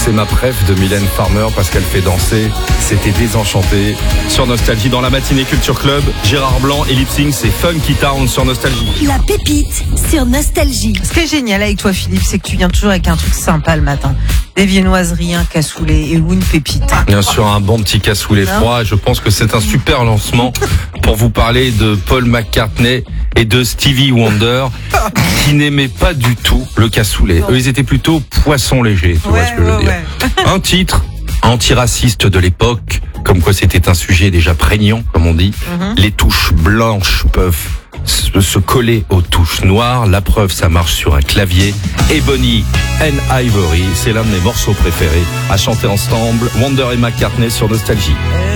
C'est ma préf de Mylène Farmer parce qu'elle fait danser. C'était Désenchanté sur Nostalgie dans la matinée Culture Club. Gérard Blanc et Lip Sync, c'est Funky Town sur Nostalgie. La pépite sur Nostalgie. Ce qui est génial avec toi, Philippe, c'est que tu viens toujours avec un truc sympa le matin. Des viennoiseries, un cassoulet et ou une pépite. Bien sûr, un bon petit cassoulet froid. Je pense que c'est un super lancement pour vous parler de Paul McCartney et de Stevie Wonder qui n'aimaient pas du tout le cassoulet. Eux, ils étaient plutôt poissons légers, tu vois ce que je veux dire. Un titre antiraciste de l'époque, comme quoi c'était un sujet déjà prégnant, comme on dit. Les touches blanches peuvent se coller aux touches noires. La preuve, ça marche sur un clavier. Ebony and Ivory, c'est l'un de mes morceaux préférés à chanter ensemble. Wonder et McCartney sur Nostalgie.